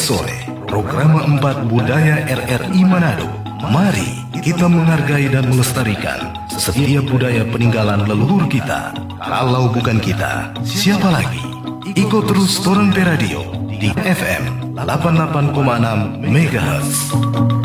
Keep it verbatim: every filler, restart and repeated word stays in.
sore, program empat Budaya R R I Manado. Mari kita menghargai dan melestarikan setiap budaya peninggalan leluhur kita. Kalau bukan kita, siapa lagi? Ikut terus Toran P Radio di F M delapan puluh delapan koma enam megahertz.